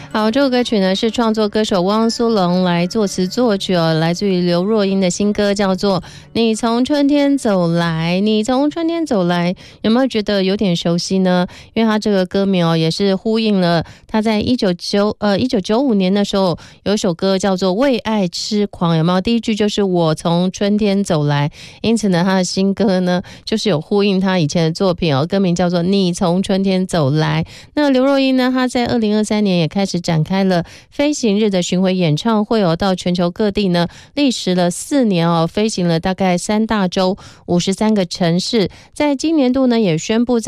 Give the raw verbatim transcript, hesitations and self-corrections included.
好，这首歌曲呢是创作歌手汪苏泷来作词作曲哦，来自于刘若英的新歌，叫做《你从春天走来》。你从春天走来，有没有觉得有点熟悉呢？因为他这个歌名哦，也是呼应了他在一九九呃一九九五年的时候有一首歌叫做《为爱痴狂》，有没有？第一句就是我从春天走来，因此呢，他的新歌呢就是有呼应他以前的作品哦，歌名叫做《你从春天走来》。那刘若英呢，她在二零二三年也开始展开了飞行日的巡回演唱会哦，到全球各地呢，历时了四年哦，飞行了大概三大洲五十三个城市，在今年度呢也宣布在